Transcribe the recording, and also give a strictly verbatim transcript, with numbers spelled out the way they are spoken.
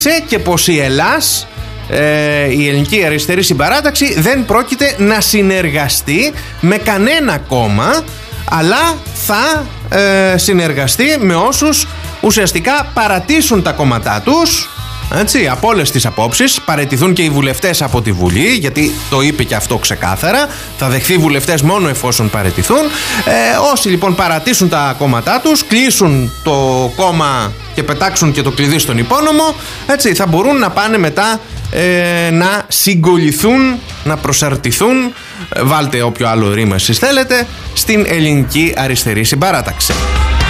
και πως η Ελλάς, ε, η Ελληνική Αριστερή Συμπαράταξη, δεν πρόκειται να συνεργαστεί με κανένα κόμμα, αλλά θα ε, συνεργαστεί με όσους ουσιαστικά παρατήσουν τα κόμματά τους, έτσι, από όλες τις απόψεις, παραιτηθούν και οι βουλευτές από τη Βουλή, γιατί το είπε και αυτό ξεκάθαρα, θα δεχθεί βουλευτές μόνο εφόσον παραιτηθούν. Ε, όσοι λοιπόν παρατήσουν τα κόμματά τους, κλείσουν το κόμμα και πετάξουν και το κλειδί στον υπόνομο, έτσι, θα μπορούν να πάνε μετά ε, να συγκοληθούν, να προσαρτηθούν, βάλτε όποιο άλλο ρήμα εσείς θέλετε, στην Ελληνική Αριστερή Συμπαράταξη.